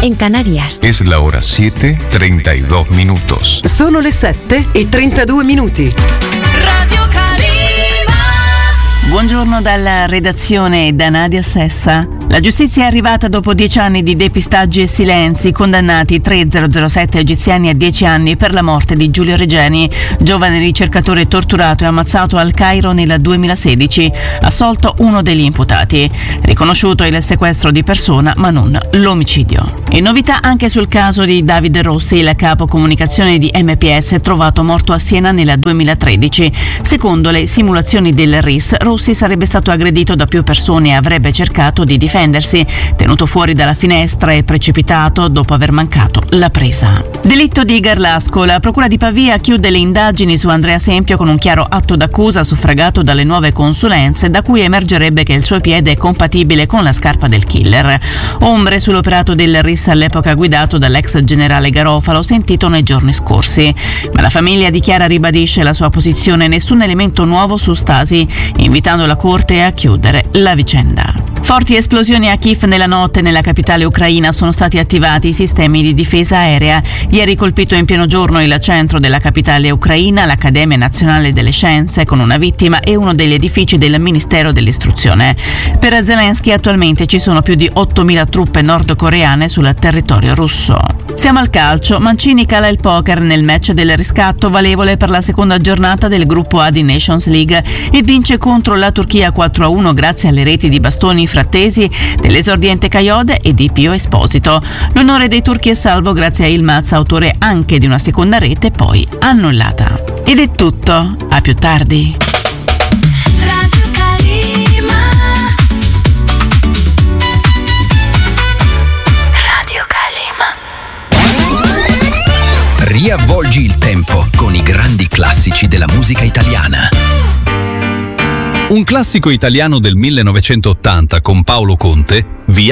en Canarias. Es la hora 7:32 minutos. Sono le 7:32. Radio Calima. Buongiorno dalla redazione da Nadia Sessa. La giustizia è arrivata dopo 10 anni di depistaggi e silenzi, condannati 3007 egiziani a 10 anni per la morte di Giulio Regeni, giovane ricercatore torturato e ammazzato al Cairo nel 2016, assolto uno degli imputati. Riconosciuto il sequestro di persona ma non l'omicidio. E novità anche sul caso di Davide Rossi, il capo comunicazione di MPS trovato morto a Siena nel 2013. Secondo le simulazioni del RIS, Rossi sarebbe stato aggredito da più persone e avrebbe cercato di difendersi, tenuto fuori dalla finestra e precipitato dopo aver mancato la presa. Delitto di Garlasco. La procura di Pavia chiude le indagini su Andrea Sempio con un chiaro atto d'accusa suffragato dalle nuove consulenze, da cui emergerebbe che il suo piede è compatibile con la scarpa del killer. Ombre sull'operato del RIS all'epoca guidato dall'ex generale Garofalo, sentito nei giorni scorsi. Ma la famiglia di Chiara ribadisce la sua posizione: nessun elemento nuovo su Stasi, invitando la Corte a chiudere la vicenda. Forti esplosioni a Kiev nella notte nella capitale ucraina. Sono stati attivati i sistemi di difesa aerea. Ieri colpito in pieno giorno il centro della capitale ucraina, l'Accademia Nazionale delle Scienze, con una vittima, e uno degli edifici del Ministero dell'Istruzione. Per Zelensky attualmente ci sono più di 8.000 truppe nordcoreane sul territorio russo. Siamo al calcio. Mancini cala il poker nel match del riscatto valevole per la seconda giornata del gruppo A di Nations League e vince contro la Turchia 4-1 grazie alle reti di Bastoni Frattesi, dell'esordiente Caiode e di Pio Esposito. L'onore dei turchi è salvo grazie a Yilmaz, autore anche di una seconda rete poi annullata. Ed è tutto, a più tardi. Radio Calima. Radio Calima. Riavvolgi il tempo con i grandi classici della musica italiana. Un classico italiano del 1980 con Paolo Conte, Via